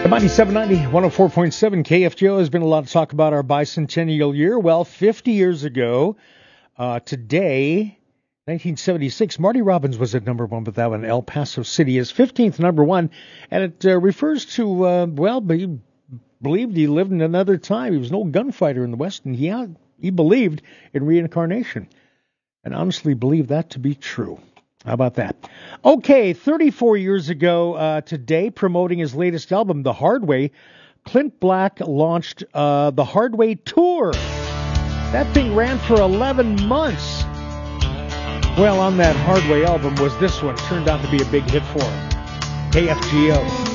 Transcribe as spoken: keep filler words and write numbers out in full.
ninety-seven ninety, one oh four point seven K F G O. Has been a lot of talk about our bicentennial year. Well, fifty years ago, uh, today, nineteen seventy-six, Marty Robbins was at number one with that one. El Paso City is fifteenth number one, and it uh, refers to, uh, well, he believed he lived in another time. He was an old gunfighter in the West, and he, uh, he believed in reincarnation, and honestly believed that to be true. How about that? Okay, thirty-four years ago uh, today, promoting his latest album, The Hard Way, Clint Black launched uh, The Hard Way Tour. That thing ran for eleven months. Well, on that Hard Way album was this one. Turned out to be a big hit for him. K F G O.